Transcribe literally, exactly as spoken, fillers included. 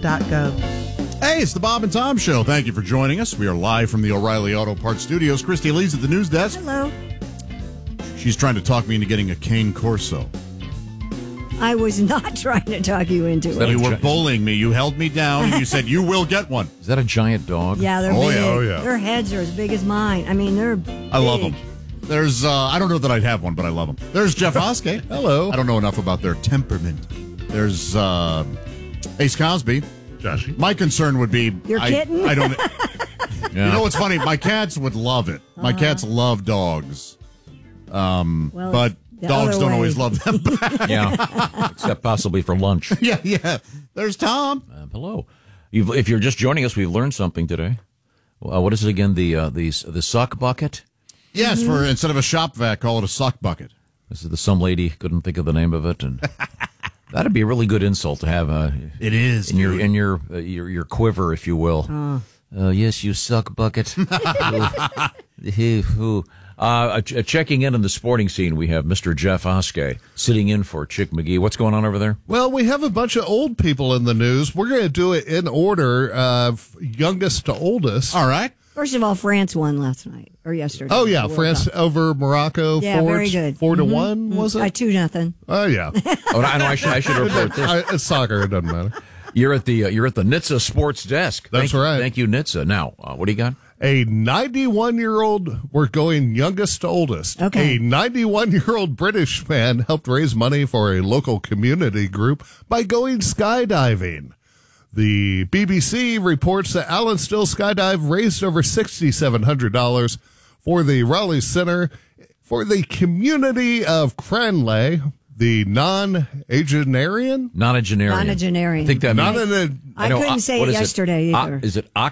dot gov. Hey, it's the Bob and Tom Show. Thank you for joining us. We are live from the O'Reilly Auto Parts Studios. Christy Lee's at the news desk. Hello. She's trying to talk me into getting a cane Corso. I was not trying to talk you into that it. You a were gi- bullying me. You held me down, and you said, you will get one. Is that a giant dog? Yeah, they're Oh, big. yeah, oh, yeah. Their heads are as big as mine. I mean, they're I love big. them. There's, uh, I don't know that I'd have one, but I love them. There's Jeff Oskey. Hello. I don't know enough about their temperament. There's uh, Ace Cosby. Joshy. My concern would be... Your I, kitten? I don't... Yeah. You know what's funny? My cats would love it. My Uh-huh. cats love dogs. Um, Well, but the dogs other don't way. always love them back. Yeah, except possibly for lunch. yeah, yeah. There's Tom. Uh, hello. You've, if you're just joining us, we've learned something today. Uh, what is it again? The uh, the the sock bucket. Yes, Mm-hmm. for instead of a shop vac, call it a sock bucket. This is the some lady couldn't think of the name of it, and that'd be a really good insult to have uh, It is. in your in your uh, your your quiver, if you will. Uh, yes, you suck bucket. Who? Uh, ch- checking in on the sporting scene, we have Mister Jeff Oskey sitting in for Chick McGee. What's going on over there? Well, we have a bunch of old people in the news. We're going to do it in order of youngest to oldest. All right. First of all, France won last night or yesterday. Oh, yeah. The World France Cup. over Morocco. Yeah, four, very good. Four to Mhm. one, was Uh, it? two nothing. Oh, yeah. Oh, I know. I should I should report this. I, it's soccer. It doesn't matter. You're at the uh, you're at the N H T S A Sports Desk. That's Thank you- right. Thank you, N H T S A. Now, uh, what do you got? A ninety-one-year-old, we're going youngest to oldest. Okay. A ninety-one-year-old British man helped raise money for a local community group by going skydiving. The B B C reports that Alan Still Skydive raised over six thousand seven hundred dollars for the Raleigh Center for the community of Cranleigh, the non-Agenarian. Nonagenarian. Nonagenarian. I think that Not means. in a, I know, couldn't uh, say what it is yesterday Uh, either. is it